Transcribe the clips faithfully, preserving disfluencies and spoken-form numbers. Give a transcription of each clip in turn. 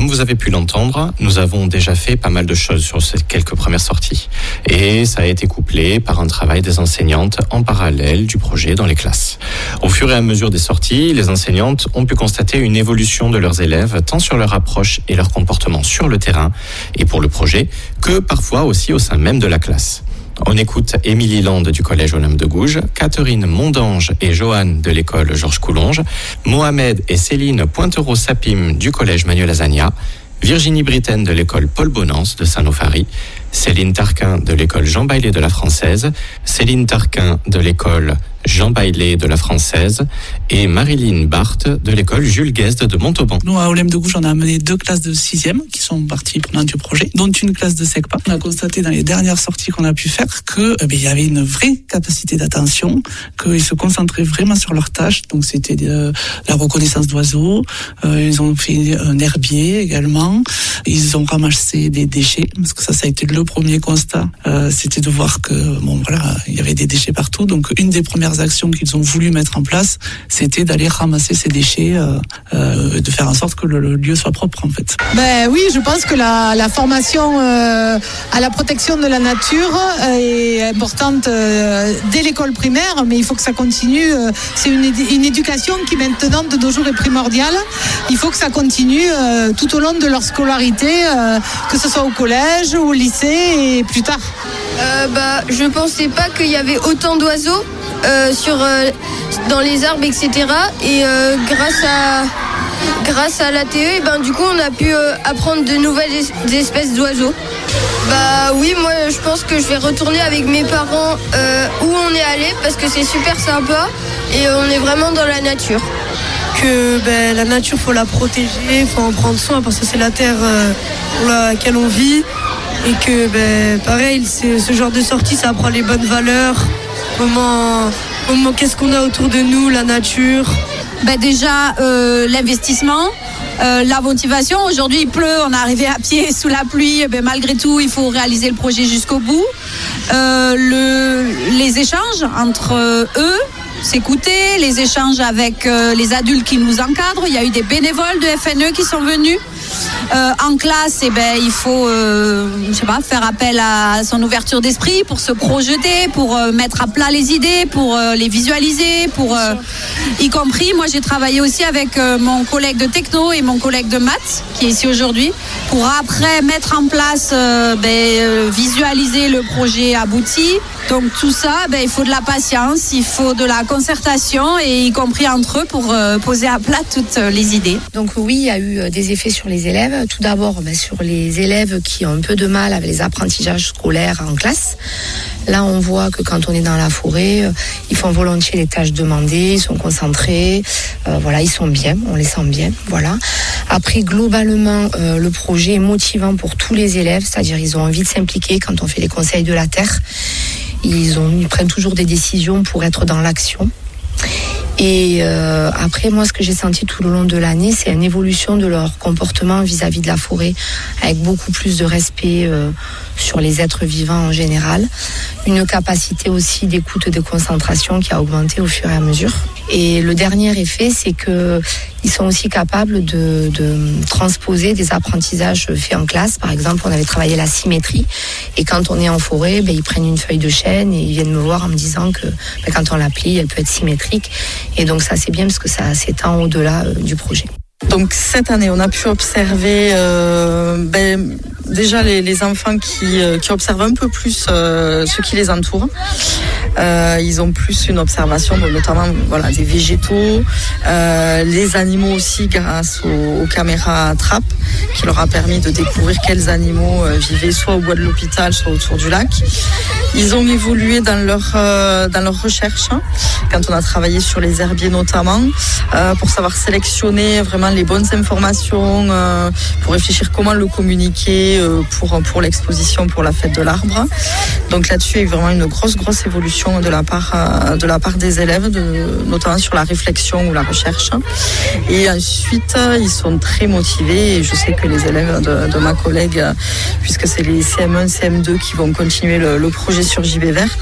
comme vous avez pu l'entendre, nous avons déjà fait pas mal de choses sur ces quelques premières sorties. Et ça a été couplé par un travail des enseignantes en parallèle du projet dans les classes. Au fur et à mesure des sorties, les enseignantes ont pu constater une évolution de leurs élèves, tant sur leur approche et leur comportement sur le terrain et pour le projet, que parfois aussi au sein même de la classe. On écoute Émilie Lande du collège Olympe de Gouges, Catherine Mondange et Joanne de l'école Georges Coulonge, Mohamed et Céline Pointereau-Sapim du collège Manuel Azania, Virginie Britten de l'école Paul Bonance de Saint-Nofari, Céline Tarquin de l'école Jean Baillet de la Française, Céline Tarquin de l'école Jean Baillet de la Française et Marilyn Barthes de l'école Jules Guesde de Montauban. Nous, à Olympe de Gouges, on a amené deux classes de sixième qui sont parties prenantes du projet, dont une classe de SECPA. On a constaté dans les dernières sorties qu'on a pu faire que eh bien, il y avait une vraie capacité d'attention, qu'ils se concentraient vraiment sur leurs tâches. Donc c'était de la reconnaissance d'oiseaux, euh, ils ont fait un herbier également, ils ont ramassé des déchets, parce que ça, ça a été le premier constat, euh, c'était de voir que bon voilà, il y avait des déchets partout. Donc une des premières actions qu'ils ont voulu mettre en place, c'était d'aller ramasser ces déchets, euh, euh, de faire en sorte que le, le lieu soit propre en fait. Ben oui, je pense que la, la formation euh, à la protection de la nature euh, est importante euh, dès l'école primaire, mais il faut que ça continue. Euh, c'est une, une éducation qui maintenant de nos jours est primordiale. Il faut que ça continue euh, tout au long de leur scolarité, euh, que ce soit au collège, au lycée et plus tard. Euh, bah, je pensais pas qu'il y avait autant d'oiseaux euh, sur, euh, dans les arbres, et cetera. Et euh, grâce à, grâce à l'A T E, et ben, du coup, on a pu euh, apprendre de nouvelles es- espèces d'oiseaux. Bah oui, moi je pense que je vais retourner avec mes parents euh, où on est allé parce que c'est super sympa et euh, on est vraiment dans la nature. Que ben, la nature, faut la protéger, il faut en prendre soin parce que c'est la terre euh, pour laquelle on vit. Et que, ben, pareil, c'est, ce genre de sortie, ça apprend les bonnes valeurs. Comment, comment, qu'est-ce qu'on a autour de nous, la nature. Ben déjà, euh, l'investissement, euh, la motivation. Aujourd'hui, il pleut, on est arrivé à pied sous la pluie. Ben, malgré tout, il faut réaliser le projet jusqu'au bout. Euh, le, les échanges entre eux, s'écouter, les échanges avec euh, les adultes qui nous encadrent. Il y a eu des bénévoles de F N E qui sont venus. Euh, en classe, eh ben, il faut euh, je sais pas, faire appel à son ouverture d'esprit pour se projeter, pour euh, mettre à plat les idées, pour euh, les visualiser, pour euh, y compris, moi j'ai travaillé aussi avec euh, mon collègue de techno et mon collègue de maths qui est ici aujourd'hui, pour après mettre en place, euh, ben, euh, visualiser le projet abouti. Donc tout ça, ben, il faut de la patience, il faut de la concertation et y compris entre eux pour euh, poser à plat toutes euh, les idées. Donc oui, il y a eu des effets sur les élèves. Tout d'abord, ben, sur les élèves qui ont un peu de mal avec les apprentissages scolaires en classe. Là, on voit que quand on est dans la forêt, euh, ils font volontiers les tâches demandées, ils sont concentrés, euh, voilà, ils sont bien, on les sent bien, voilà. Après, globalement, euh, le projet est motivant pour tous les élèves, c'est-à-dire ils ont envie de s'impliquer quand on fait les conseils de la terre. Ils, ont, ils prennent toujours des décisions pour être dans l'action. Et euh, après, moi, ce que j'ai senti tout le long de l'année, c'est une évolution de leur comportement vis-à-vis de la forêt, avec beaucoup plus de respect euh, sur les êtres vivants en général. Une capacité aussi d'écoute et de concentration qui a augmenté au fur et à mesure. Et le dernier effet, c'est que ils sont aussi capables de, de transposer des apprentissages faits en classe. Par exemple, on avait travaillé la symétrie. Et quand on est en forêt, ben, ils prennent une feuille de chêne et ils viennent me voir en me disant que ben, quand on la plie, elle peut être symétrique. Et donc ça, c'est bien parce que ça s'étend au-delà euh, du projet. Donc cette année, on a pu observer euh, ben, déjà les, les enfants qui, euh, qui observent un peu plus euh, ce qui les entoure. Euh, ils ont plus une observation, bon, notamment voilà, des végétaux, euh, les animaux aussi grâce aux, aux caméras trappe qui leur a permis de découvrir quels animaux euh, vivaient soit au bois de l'hôpital, soit autour du lac. Ils ont évolué dans leur, euh, dans leur recherche, hein, quand on a travaillé sur les herbiers notamment, euh, pour savoir sélectionner vraiment les bonnes informations, euh, pour réfléchir comment le communiquer déchets pour, pour l'exposition pour la fête de l'arbre. Donc là-dessus, il y a eu vraiment une grosse, grosse évolution de la part, de la part des élèves, de, notamment sur la réflexion ou la recherche. Et ensuite, ils sont très motivés et je sais que les élèves de, de ma collègue, puisque c'est les C M un, C M deux qui vont continuer le, le projet sur J B Vert,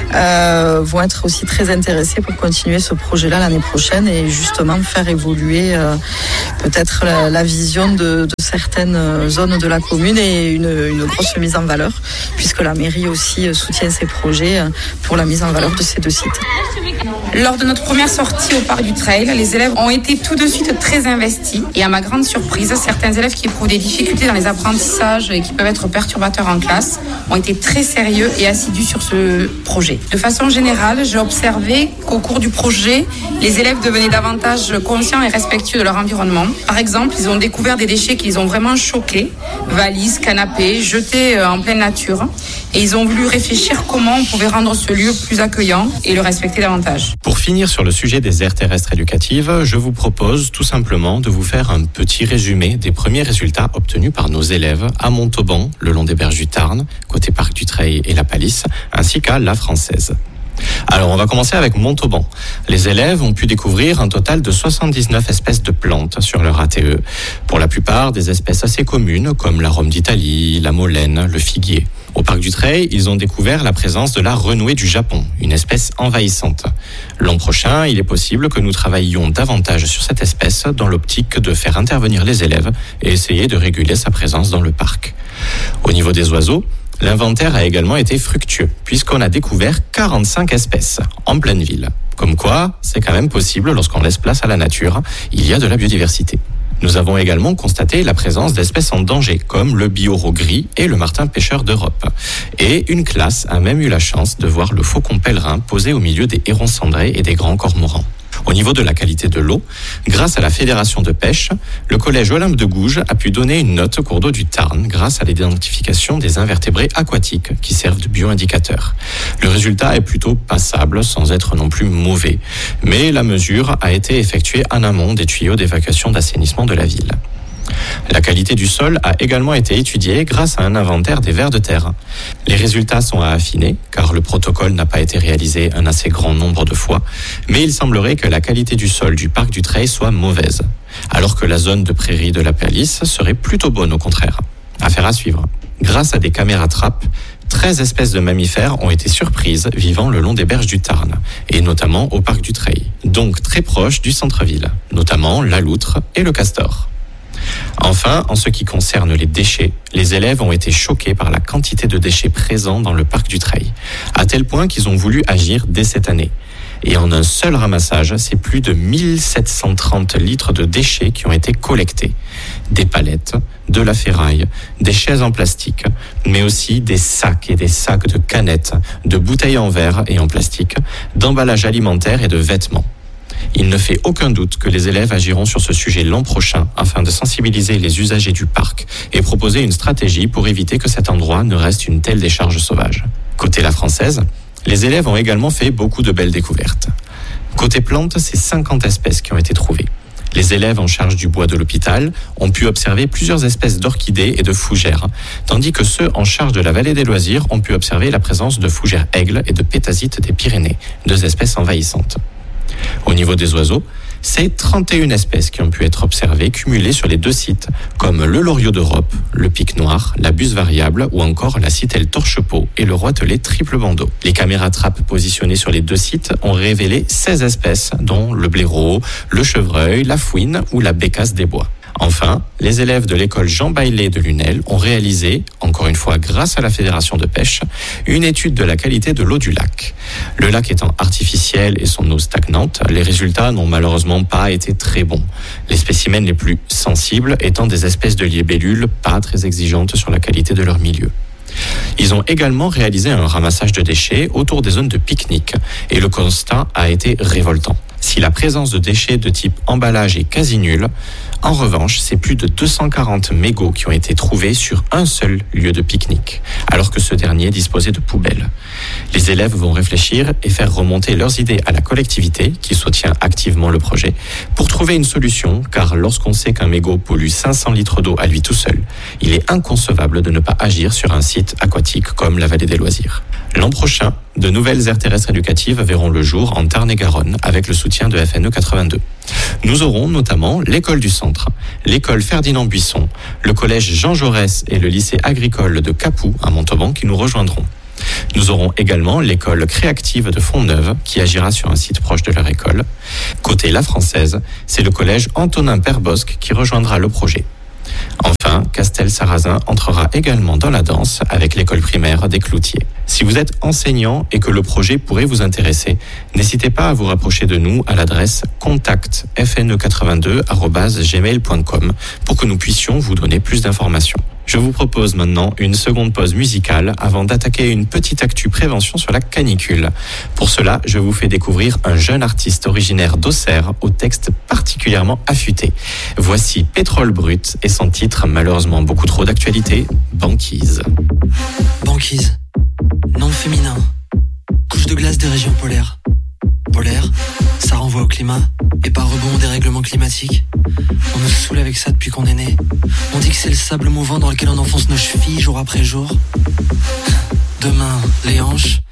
euh, vont être aussi très intéressés pour continuer ce projet-là l'année prochaine et justement faire évoluer euh, peut-être la, la vision de, de certaines zones de la commune et une, une grosse mise en valeur, puisque la mairie aussi soutient ces projets pour la mise en valeur de ces deux sites. Lors de notre première sortie au parc du Trail, les élèves ont été tout de suite très investis et à ma grande surprise, certains élèves qui éprouvent des difficultés dans les apprentissages et qui peuvent être perturbateurs en classe ont été très sérieux et assidus sur ce projet. De façon générale, j'ai observé qu'au cours du projet, les élèves devenaient davantage conscients et respectueux de leur environnement. Par exemple, ils ont découvert des déchets qui les ont vraiment choqués, valises, canapés, jetés en pleine nature. Et ils ont voulu réfléchir comment on pouvait rendre ce lieu plus accueillant et le respecter davantage. Pour finir sur le sujet des aires terrestres éducatives, je vous propose tout simplement de vous faire un petit résumé des premiers résultats obtenus par nos élèves à Montauban, le long des berges du Tarn, côté parc du Treil et la Palisse, ainsi qu'à La Française. Alors, on va commencer avec Montauban. Les élèves ont pu découvrir un total de soixante-dix-neuf espèces de plantes sur leur A T E. Pour la plupart, des espèces assez communes comme la rome d'Italie, la molène, le figuier. Au parc du Treil, ils ont découvert la présence de la renouée du Japon, une espèce envahissante. L'an prochain, il est possible que nous travaillions davantage sur cette espèce dans l'optique de faire intervenir les élèves et essayer de réguler sa présence dans le parc. Au niveau des oiseaux, l'inventaire a également été fructueux, puisqu'on a découvert quarante-cinq espèces en pleine ville. Comme quoi, c'est quand même possible lorsqu'on laisse place à la nature, il y a de la biodiversité. Nous avons également constaté la présence d'espèces en danger, comme le biauro gris et le martin pêcheur d'Europe. Et une classe a même eu la chance de voir le faucon pèlerin posé au milieu des hérons cendrés et des grands cormorans. Au niveau de la qualité de l'eau, grâce à la Fédération de pêche, le collège Olympe de Gouges a pu donner une note au cours d'eau du Tarn grâce à l'identification des invertébrés aquatiques qui servent de bioindicateurs. Le résultat est plutôt passable sans être non plus mauvais, mais la mesure a été effectuée en amont des tuyaux d'évacuation d'assainissement de la ville. La qualité du sol a également été étudiée grâce à un inventaire des vers de terre. Les résultats sont à affiner, car le protocole n'a pas été réalisé un assez grand nombre de fois, mais il semblerait que la qualité du sol du parc du Treil soit mauvaise, alors que la zone de prairie de la Palisse serait plutôt bonne au contraire. Affaire à suivre. Grâce à des caméras trappes, treize espèces de mammifères ont été surprises vivant le long des berges du Tarn, et notamment au parc du Treil, donc très proche du centre-ville, notamment la loutre et le castor. Enfin, en ce qui concerne les déchets, les élèves ont été choqués par la quantité de déchets présents dans le parc du Treil, à tel point qu'ils ont voulu agir dès cette année. Et en un seul ramassage, c'est plus de mille sept cent trente litres de déchets qui ont été collectés. Des palettes, de la ferraille, des chaises en plastique, mais aussi des sacs et des sacs de canettes, de bouteilles en verre et en plastique, d'emballages alimentaires et de vêtements. Il ne fait aucun doute que les élèves agiront sur ce sujet l'an prochain afin de sensibiliser les usagers du parc et proposer une stratégie pour éviter que cet endroit ne reste une telle décharge sauvage. Côté La Française, les élèves ont également fait beaucoup de belles découvertes. Côté plantes, c'est cinquante espèces qui ont été trouvées. Les élèves en charge du bois de l'hôpital ont pu observer plusieurs espèces d'orchidées et de fougères, tandis que ceux en charge de la vallée des loisirs ont pu observer la présence de fougères aigles et de pétasites des Pyrénées, deux espèces envahissantes. Au niveau des oiseaux, c'est trente et une espèces qui ont pu être observées cumulées sur les deux sites, comme le loriot d'Europe, le pic noir, la buse variable ou encore la citelle torche-peau et le roitelet triple bandeau. Les caméras trappes positionnées sur les deux sites ont révélé seize espèces, dont le blaireau, le chevreuil, la fouine ou la bécasse des bois. Enfin, les élèves de l'école Jean Baillet de Lunel ont réalisé, encore une fois grâce à la Fédération de pêche, une étude de la qualité de l'eau du lac. Le lac étant artificiel et son eau stagnante, les résultats n'ont malheureusement pas été très bons. Les spécimens les plus sensibles étant des espèces de libellules pas très exigeantes sur la qualité de leur milieu. Ils ont également réalisé un ramassage de déchets autour des zones de pique-nique et le constat a été révoltant. Si la présence de déchets de type emballage est quasi nulle, en revanche, c'est plus de deux cent quarante mégots qui ont été trouvés sur un seul lieu de pique-nique, alors que ce dernier disposait de poubelles. Les élèves vont réfléchir et faire remonter leurs idées à la collectivité, qui soutient activement le projet, pour trouver une solution, car lorsqu'on sait qu'un mégot pollue cinq cents litres d'eau à lui tout seul, il est inconcevable de ne pas agir sur un site aquatique comme la Vallée des Loisirs. L'an prochain, de nouvelles aires terrestres éducatives verront le jour en Tarn-et-Garonne avec le soutien de F N E quatre-vingt-deux. Nous aurons notamment l'école du centre, l'école Ferdinand Buisson, le collège Jean Jaurès et le lycée agricole de Capoue à Montauban qui nous rejoindront. Nous aurons également l'école créative de Fontneuve qui agira sur un site proche de leur école. Côté La Française, c'est le collège Antonin Perbosque qui rejoindra le projet. Enfin, Castel-Sarrazin entrera également dans la danse avec l'école primaire des Cloutiers. Si vous êtes enseignant et que le projet pourrait vous intéresser, n'hésitez pas à vous rapprocher de nous à l'adresse contact f n e quatre-vingt-deux arobase gmail point com pour que nous puissions vous donner plus d'informations. Je vous propose maintenant une seconde pause musicale avant d'attaquer une petite actu prévention sur la canicule. Pour cela, je vous fais découvrir un jeune artiste originaire d'Auxerre au texte particulièrement affûté. Voici Pétrole Brut et son titre malheureusement beaucoup trop d'actualité, Banquise. Banquise, nom féminin, couche de glace des régions polaires. Polaire, ça renvoie au climat et par rebond des règlements climatiques. On nous saoule avec ça depuis qu'on est né. On dit que c'est le sable mouvant dans lequel on enfonce nos chevilles jour après jour. Demain, les hanches,